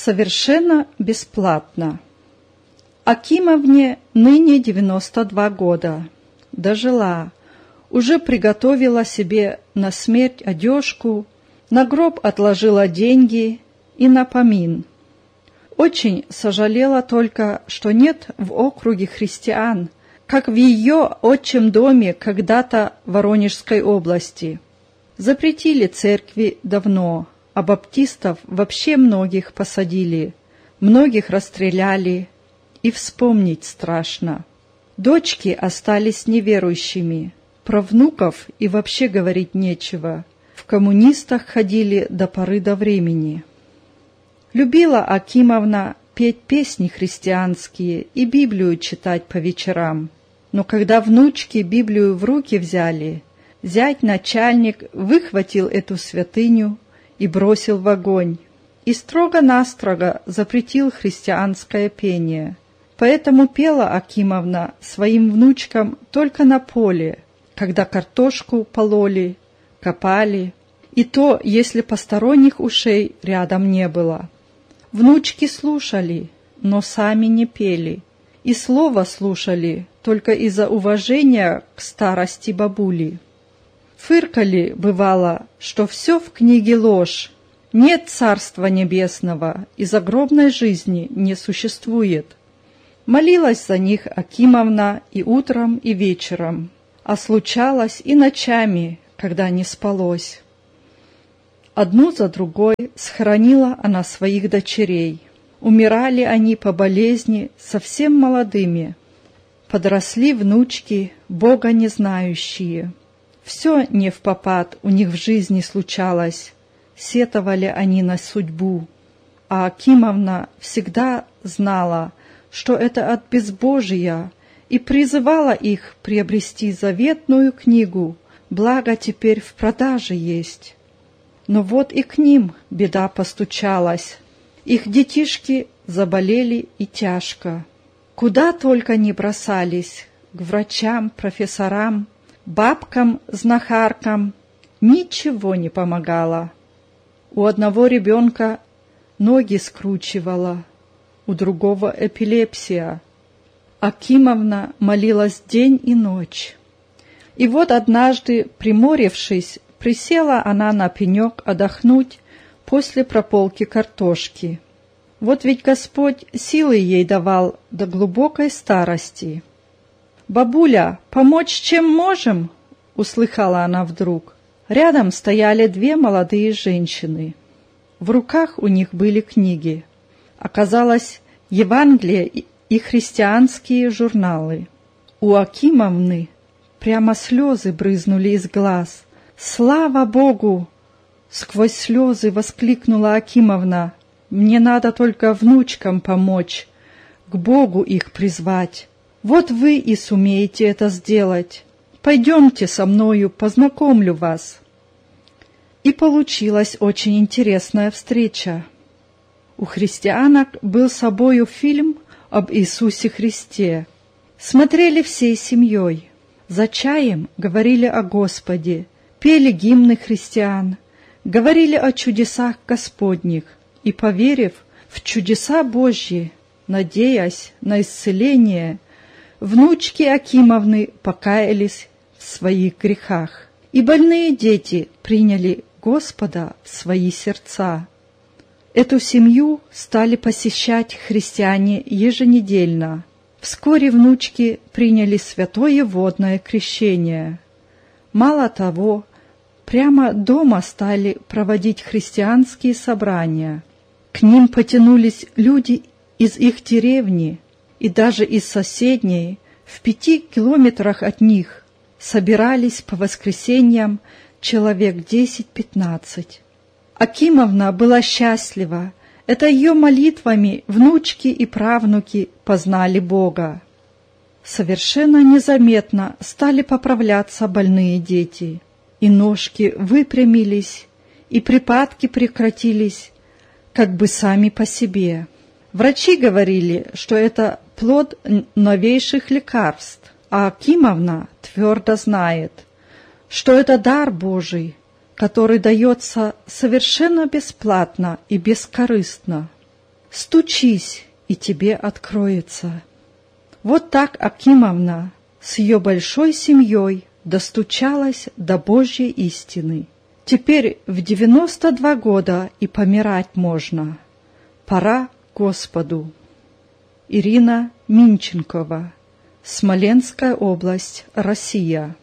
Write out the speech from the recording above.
Совершенно бесплатно. Акимовне ныне 92 года. Дожила. Уже приготовила себе на смерть одежку, на гроб отложила деньги и на помин. Очень сожалела только, что нет в округе христиан, как в ее отчим доме когда-то в Воронежской области. Запретили церкви давно, а баптистов вообще многих посадили, многих расстреляли, и вспомнить страшно. Дочки остались неверующими, про внуков и вообще говорить нечего. В коммунистах ходили до поры до времени. Любила Акимовна петь песни христианские и Библию читать по вечерам. Но когда внучки Библию в руки взяли, зять-начальник выхватил эту святыню и бросил в огонь, и строго-настрого запретил христианское пение. Поэтому пела Акимовна своим внучкам только на поле, когда картошку пололи, копали, и то, если посторонних ушей рядом не было. Внучки слушали, но сами не пели, и слово слушали только из-за уважения к старости бабули. Фыркали, бывало, что все в книге ложь, нет Царства Небесного и загробной жизни не существует. Молилась за них Акимовна и утром, и вечером, а случалось и ночами, когда не спалось. Одну за другой схоронила она своих дочерей. Умирали они по болезни совсем молодыми. Подросли внучки, Бога не знающие. Все невпопад у них в жизни случалось, сетовали они на судьбу. А Акимовна всегда знала, что это от безбожия, и призывала их приобрести заветную книгу, благо теперь в продаже есть. Но вот и к ним беда постучалась. Их детишки заболели и тяжко. Куда только не бросались, к врачам, профессорам, бабкам-знахаркам, ничего не помогало. У одного ребенка ноги скручивало, у другого эпилепсия. Акимовна молилась день и ночь. И вот однажды, приморившись, присела она на пенек отдохнуть после прополки картошки. Вот ведь Господь силы ей давал до глубокой старости. «Бабуля, помочь чем можем?» — услыхала она вдруг. Рядом стояли две молодые женщины. В руках у них были книги. Оказалось, Евангелие и христианские журналы. У Акимовны прямо слезы брызнули из глаз. «Слава Богу!» — сквозь слезы воскликнула Акимовна. «Мне надо только внучкам помочь, к Богу их призвать. Вот вы и сумеете это сделать. Пойдемте со мною, познакомлю вас». И получилась очень интересная встреча. У христианок был с собою фильм об Иисусе Христе. Смотрели всей семьей. За чаем говорили о Господе, пели гимны христиан, говорили о чудесах Господних и, поверив в чудеса Божьи, надеясь на исцеление, внучки Акимовны покаялись в своих грехах, и больные дети приняли Господа в свои сердца. Эту семью стали посещать христиане еженедельно. Вскоре внучки приняли святое водное крещение. Мало того, прямо дома стали проводить христианские собрания. К ним потянулись люди из их деревни и даже из соседней, в 5 километрах от них, собирались по воскресеньям человек 10-15. Акимовна была счастлива. Это ее молитвами внучки и правнуки познали Бога. Совершенно незаметно стали поправляться больные дети, и ножки выпрямились, и припадки прекратились, как бы сами по себе. Врачи говорили, что это плод новейших лекарств, а Акимовна твердо знает, что это дар Божий, который дается совершенно бесплатно и бескорыстно. Стучись, и тебе откроется. Вот так Акимовна с ее большой семьей достучалась до Божьей истины. Теперь в 92 года и помирать можно. Пора Господу. Ирина Минченкова, Смоленская область, Россия.